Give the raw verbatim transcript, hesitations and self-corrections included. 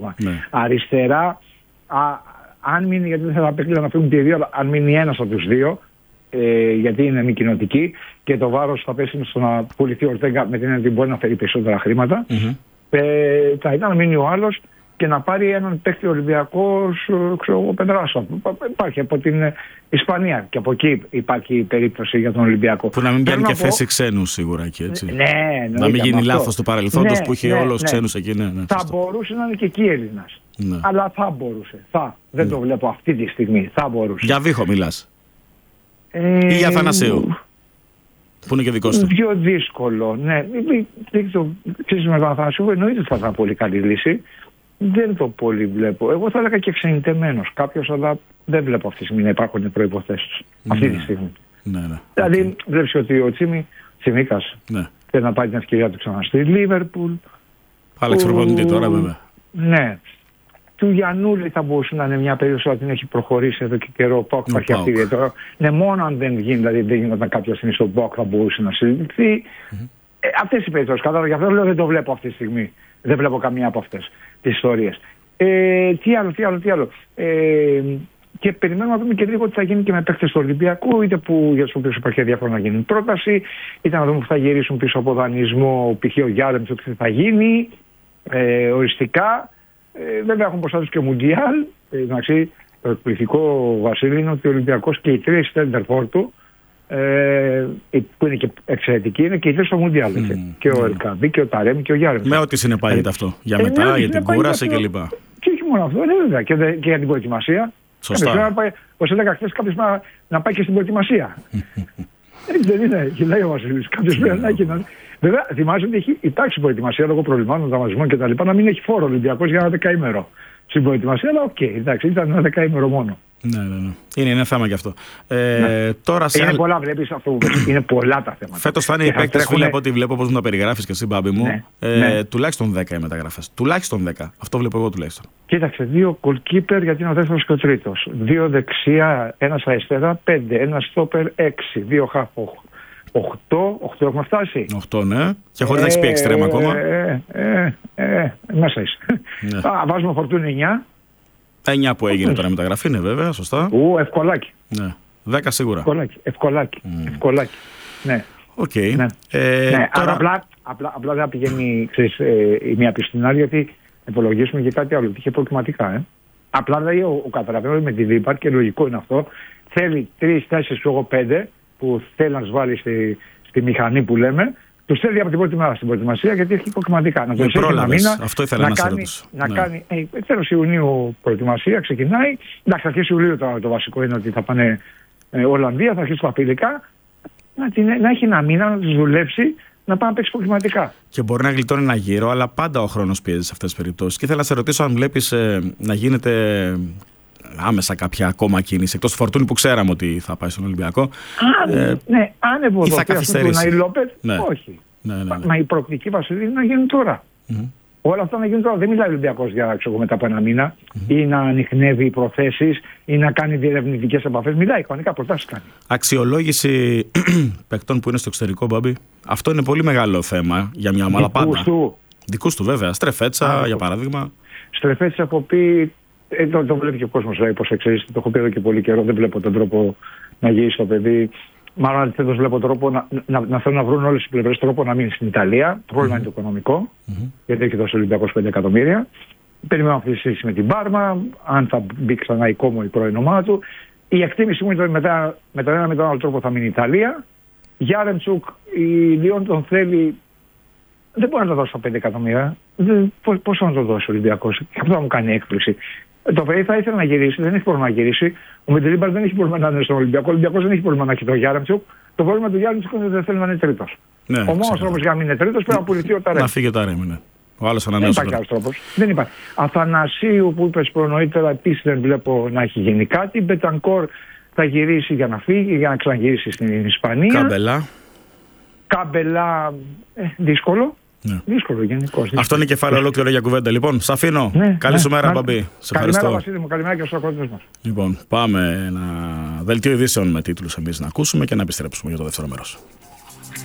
παράδειγμα. Ναι. Αριστερά, α, αν μείνει, γιατί δεν θα απέκλεινα να φύγουν και οι δύο, αλλά αν μείνει ένας από τους δύο, ε, γιατί είναι μη κοινοτική και το βάρος θα πέσει στο να πουληθεί ο Ορτέγκα με την έννοια ότι μπορεί να φέρει περισσότερα χρήματα, Mm-hmm. ε, θα ήταν να μείνει ο άλλος και να πάρει έναν παίκτη Ολυμπιακός, ξέρω εγώ, Πεδράσο. Υπάρχει από την Ισπανία και από εκεί υπάρχει περίπτωση για τον Ολυμπιακό. Που να μην πιάνει και πω... θέση ξένου σίγουρα εκεί, έτσι. Ναι, ναι, να μην γίνει λάθος του παρελθόντος ναι, που είχε ναι, όλους ναι. ξένους εκεί. Ναι, ναι, θα σωστό. μπορούσε να είναι και εκεί Έλληνας. Ναι. Αλλά θα μπορούσε. Θα. Δεν ναι. το βλέπω αυτή τη στιγμή. Θα μπορούσε. Για Βίχο μιλάς. Ε, Ή για Αθανασίου. Που είναι και δικός του. Πιο δύσκολο. Ναι. Δεν το ξέρεις με τον Αθανασίου. Εννοείται ότι θα ήταν πολύ καλή λύση. Δεν το πολύ βλέπω. Εγώ θα έλεγα και ξενιτεμένος κάποιος, αλλά δεν βλέπω αυτή τη στιγμή να υπάρχουν προϋποθέσεις. Ναι. Αυτή τη στιγμή. Ναι, ναι. Δηλαδή, okay. βλέπεις ότι ο Τσίμι, Τσιμίκας, ναι. θέλει να πάρει την ευκαιρία του ξανά στη Λίβερπουλ. Άλλαξε προπονητή τώρα, βέβαια. Ναι. Του Γιαννούλη θα μπορούσε να είναι μια περίοδος όταν την έχει προχωρήσει εδώ και καιρό. Πόκ υπάρχει αυτή η ιδιαίτερη. Ναι, μόνο αν δεν γίνει, δηλαδή δεν γινόταν κάποια στιγμή στον Πόκ θα μπορούσε να συζητηθεί. Mm-hmm. Ε, αυτές οι περιπτώσεις. Κατάλαβα, γι' αυτό λέω δεν το βλέπω αυτή τη στιγμή. Δεν βλέπω καμία από αυτές τις ιστορίες. Ε, τι άλλο, τι άλλο, τι άλλο. Ε, και περιμένουμε να δούμε και λίγο τι θα γίνει και με παίκτες του Ολυμπιακού, είτε που για τους οποίους υπάρχει ενδιαφέρον να γίνει πρόταση, είτε να δούμε που θα γυρίσουν πίσω από δανεισμό, π.χ. ο Γιάρεμτσουκ, τι θα γίνει ε, οριστικά. Ε, βέβαια έχουν μπροστά τους και ο Μουντιάλ. Ε, εντάξει, το εκπληκτικό, Βασίλη, είναι ότι ο Ολυμπιακός και οι τρεις στέντερφορ του, ε, που είναι και εξαιρετικοί, είναι και οι τρεις στο Μουντιάλ. Mm, και ο Ελκαμπή και ο Ταρέμι και ο Γιάρεμτσουκ. Με ό,τι συνεπάγεται ε, αυτό. Για ε, μετά, ναι, για την κούραση κλπ. Και όχι μόνο αυτό, ναι, βέβαια. Και, δε, και για την προετοιμασία. Σωστά. Όπως έλεγα χθες, κάποιος να, να πάει και στην προετοιμασία. Δεν είναι, γελάει ο Βασίλης. Κάποιος πρέπει να έχει. Βέβαια, θυμάσαι ότι έχει υπάρξει προετοιμασία λόγω προβλημάτων, δραματισμών κτλ. Να μην έχει φόρο ο Ολυμπιακός για ένα δεκαήμερο στην προετοιμασία, αλλά οκ, okay, εντάξει, ήταν ένα δεκαήμερο μόνο. Ναι, ναι, ναι. Είναι ένα θέμα γι' αυτό. Ε, ναι. Τώρα σε... Είναι πολλά, βλέπεις αυτό που είναι πολλά τα θέματα. Φέτος θα είναι οι παίκτες, φίλε, από ό,τι βλέπω, όπως μου τα περιγράφεις και εσύ, Μπάμπη μου. Ναι, ε, ναι. Τουλάχιστον δέκα οι μεταγραφές. Τουλάχιστον δέκα. Αυτό βλέπω εγώ τουλάχιστον. Κοίταξε, δύο goalkeeper γιατί είναι ο δεύτερος και ο τρίτος. Δύο δεξιά, ένας αριστερά, πέντε. Ένα στόπερ, έξι. Δύο χαφ, οχτώ. Οχτώ έχουμε φτάσει. Οχτώ, ναι. Και χωρίς ε, να έχεις πει εξτρέμ ακόμα. Ε, ε, ε, ε, μέσα είσαι. Ναι. Α, βάζουμε φορτούν εννιά. εννιά που έγινε τώρα μεταγραφή, είναι βέβαια, σωστά. Ου, ευκολάκι. Ναι. δέκα σίγουρα. Ευκολάκι, ευκολάκι. Mm. ευκολάκι. Ναι. Οκ. Okay. Ναι. Ε, ναι. τώρα... απλά, απλά, απλά δεν πηγαίνει ξέρεις, ε, η μία πίσω στην άλλη, γιατί υπολογίσουμε και κάτι άλλο. Είχε προκριματικά. Ε. Απλά λέει ο, ο καταλαβαίνω με τη Δίπαρ και λογικό είναι αυτό. Θέλει τρεις, τέσσερις, εγώ πέντε που θέλει να τους βάλει στη, στη μηχανή που λέμε. Τους θέλει από την πρώτη μέρα στην προετοιμασία γιατί έχει προκριματικά. Να τον ένα μήνα. Αυτό ήθελα να, να κάνει, σε να ναι. κάνει. Ε, τέλος Ιουνίου προετοιμασία ξεκινάει. Εντάξει, αρχές Ιουλίου το, το βασικό είναι ότι θα πάνε ε, Ολλανδία, θα αρχίσει τα φιλικά. Να, την, να έχει ένα μήνα να τους δουλέψει. Να πάμε να παίξει προκριματικά. Και μπορεί να γλιτώνει ένα γύρο, αλλά πάντα ο χρόνος πιέζει σε αυτές τις περιπτώσεις. Και ήθελα να σε ρωτήσω αν βλέπεις ε, να γίνεται άμεσα κάποια ακόμα κίνηση. Εκτός του Φορτούνη που ξέραμε ότι θα πάει στον Ολυμπιακό. Αν, ε, ναι, αν ευοδοθεί αυτό του Ναϊ Λόπετ, ναι. όχι. Ναι, ναι, ναι. Μα η προοπτική, Βασίλη, είναι να γίνουν τώρα. Mm-hmm. Όλα αυτά να γίνουν τώρα. Δεν μιλάει ο Ολυμπιακός για ξέρω, μετά από ένα μήνα mm-hmm. ή να ανιχνεύει προθέσεις ή να κάνει διερευνητικές επαφές. Μιλάει, κανονικά προτάσεις κάνει. Αξιολόγηση παικτών που είναι στο εξωτερικό, Μπάμπη. Αυτό είναι πολύ μεγάλο θέμα για μια ομάδα πάντα. Δικούς του. Δικούς του, βέβαια. Στρεφέτσα, Α, για παράδειγμα. Στρεφέτσα από πει. Ε, το, το βλέπει και ο κόσμος, λέει, πώς εξαιρείς. Το έχω πει εδώ και πολύ καιρό. Δεν βλέπω τον τρόπο να γυρίσει το παιδί. Μάλλον αντιθέτως βλέπω τρόπο να, να, να θέλουν να βρουν όλες τις πλευρές τρόπο να μείνει στην Ιταλία. Το πρόβλημα mm-hmm. είναι το οικονομικό, mm-hmm. γιατί έχει δώσει ο Ολυμπιακός πέντε εκατομμύρια. Περιμένω αυτή τη συζήτηση με την Πάρμα, αν θα μπει ξανά η Κόμο η πρώην ομάδα του. Η εκτίμηση μου είναι ότι μετά, με τον ένα με τον άλλο τρόπο θα μείνει η Ιταλία. Γιάρεμτσουκ, η Λιόν τον θέλει. Δεν μπορεί να το δώσει τα πέντε εκατομμύρια. Πώς θα το δώσει ο Ολυμπιακός, και αυτό θα μου κάνει έκπληξη. Το παιδί θα ήθελε να γυρίσει, δεν έχει πρόβλημα να γυρίσει. Ο Μεντελίμπαρ δεν έχει πρόβλημα να είναι στον Ολυμπιακό. Ο Ολυμπιακός δεν έχει πρόβλημα να έχει τον Γιάρεμτσουκ. Το πρόβλημα του Γιάρεμτσουκ είναι ότι δεν θέλει να είναι τρίτος. Ναι, ο μόνος τρόπος για να μην είναι τρίτος πρέπει να πουληθεί ο Ταρέμι. Να φύγει ο Ταρέμι, ναι. Ο άλλος ανανέωσε. Δεν υπάρχει άλλος τρόπος. Δεν υπάρχει. Αθανασίου που είπες προνόητερα επίσης δεν βλέπω να έχει γίνει κάτι. Μπετανκόρ θα γυρίσει για να φύγει, για να ξαναγυρίσει στην Ισπανία. Κάμπελα. Κάμπελα. Ε, δύσκολο. Ναι. Δύσκολο γενικώς. Αυτό είναι κεφάλαιο ολόκληρο για κουβέντα. Λοιπόν, σ' αφήνω. Ναι, καλή ναι, σου μέρα, ναι. Μπαμπή. Σε καλημέρα, Βασίλη μου. Καλημέρα και στους ακροατές μας. Λοιπόν, πάμε ένα δελτίο ειδήσεων με τίτλους εμείς να ακούσουμε και να επιστρέψουμε για το δεύτερο μέρος.